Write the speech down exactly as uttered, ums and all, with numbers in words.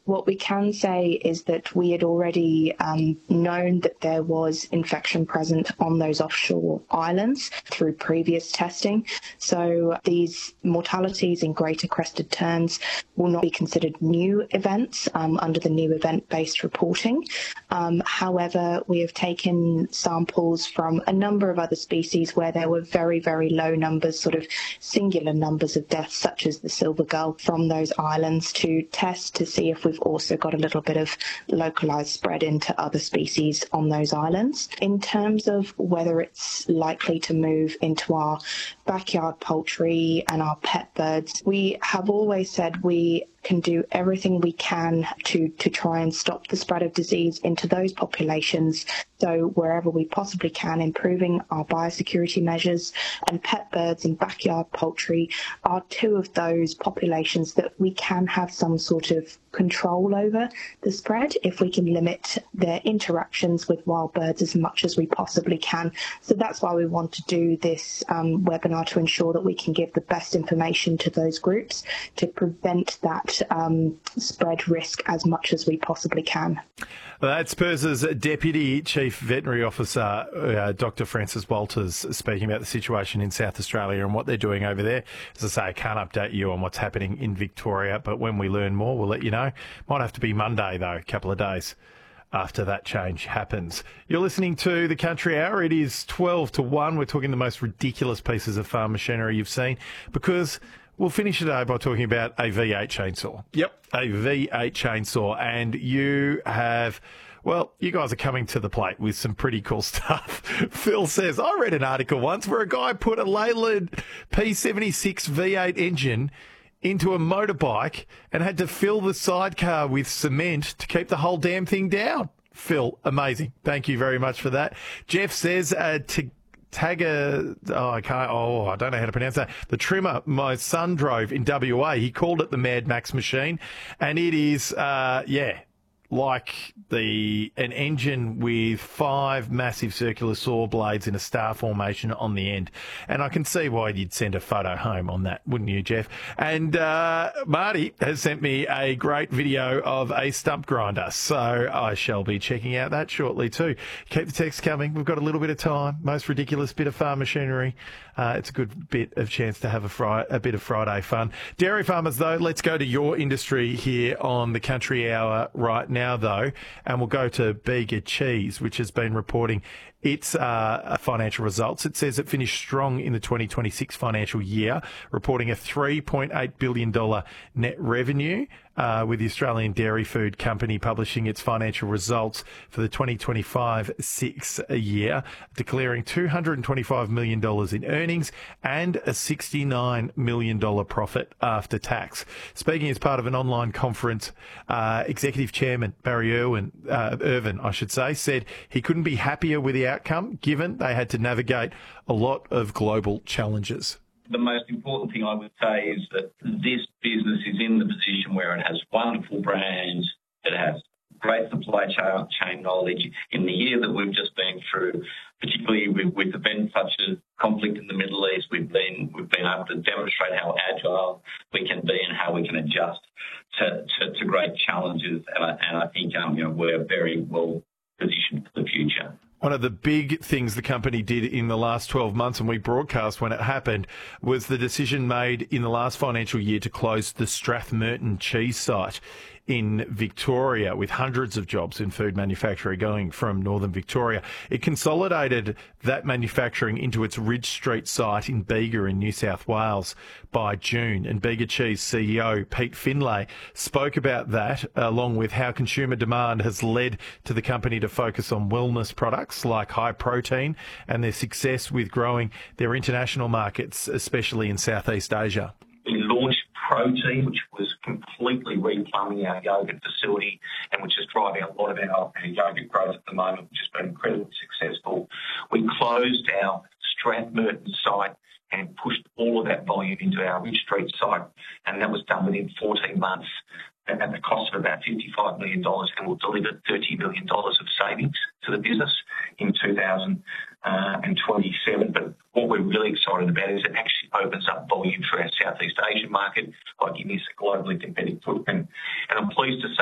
What we can say is that we had already um, known that there was infection present on those offshore islands through previous testing. So these mortalities in greater crested terns will not be considered new events um, under the new event-based reporting. Um, however, we have taken samples from a number of other species where there were very, very low numbers, sort of singular numbers of deaths, such as the silver gull, from those islands to test to see if we've also got a little bit of localised spread into other species on those islands. In terms of whether it's likely to move into our backyard poultry and our pet birds, we have always said we can do everything we can to, to try and stop the spread of disease into those populations. So wherever we possibly can, improving our biosecurity measures, and pet birds and backyard poultry are two of those populations that we can have some sort of control over the spread if we can limit their interactions with wild birds as much as we possibly can. So that's why we want to do this um, webinar, to ensure that we can give the best information to those groups to prevent that Um, spread risk as much as we possibly can. That's P I R S's Deputy Chief Veterinary Officer, uh, Doctor Frances Walters, speaking about the situation in South Australia and what they're doing over there. As I say, I can't update you on what's happening in Victoria, but when we learn more, we'll let you know. Might have to be Monday, though, a couple of days after that change happens. You're listening to The Country Hour. It is twelve to one. We're talking the most ridiculous pieces of farm machinery you've seen, because we'll finish today by talking about a V eight chainsaw. Yep, a V eight chainsaw. And you have, well, you guys are coming to the plate with some pretty cool stuff. Phil says, I read an article once where a guy put a Leyland P seventy-six V eight engine into a motorbike and had to fill the sidecar with cement to keep the whole damn thing down. Phil, amazing. Thank you very much for that. Jeff says, uh, to Tagger, oh, I can't, oh, I don't know how to pronounce that. The trimmer my son drove in W A, he called it the Mad Max machine, and it is, uh, yeah, like the an engine with five massive circular saw blades in a star formation on the end. And I can see why you'd send a photo home on that, wouldn't you, Jeff? And uh, Marty has sent me a great video of a stump grinder, so I shall be checking out that shortly too. Keep the text coming. We've got a little bit of time. Most ridiculous bit of farm machinery. Uh, it's a good bit of chance to have a, fri- a bit of Friday fun. Dairy farmers, though, let's go to your industry here on the Country Hour right now, though, and we'll go to Bega Cheese, which has been reporting its uh, financial results. It says it finished strong in the twenty twenty-six financial year, reporting a three point eight billion dollars net revenue, uh, with the Australian Dairy Food Company publishing its financial results for the twenty twenty-five six year, declaring two hundred twenty-five million dollars in earnings and a sixty-nine million dollars profit after tax. Speaking as part of an online conference, uh, Executive Chairman Barry Irwin, uh, Irvin, I should say, said he couldn't be happier with the outcome, given they had to navigate a lot of global challenges. The most important thing I would say is that this business is in the position where it has wonderful brands, it has great supply chain knowledge. In the year that we've just been through, particularly with, with events such as conflict in the Middle East, we've been we've been able to demonstrate how agile we can be and how we can adjust to, to, to great challenges. And I, and I think um, you know, we're very well positioned for the future. One of the big things the company did in the last twelve months, and we broadcast when it happened, was the decision made in the last financial year to close the Strathmerton cheese site in Victoria, with hundreds of jobs in food manufacturing going from northern Victoria. It consolidated that manufacturing into its Ridge Street site in Bega in New South Wales by June. And Bega Cheese C E O Pete Finlay spoke about that, along with how consumer demand has led to the company to focus on wellness products like high protein, and their success with growing their international markets, especially in Southeast Asia. We launched Protein, which was completely replumbing our yogurt facility and which is driving a lot of our, our yogurt growth at the moment, which has been incredibly successful. We closed our Strathmerton site and pushed all of that volume into our Ridge Street site, and that was done within fourteen months at the cost of about fifty-five million dollars, and will deliver thirty million dollars of savings to the business in two thousand twenty-seven. But what we're really excited about is it actually opens up volume for our Southeast Asian market by giving us a globally competitive footprint. And I'm pleased to say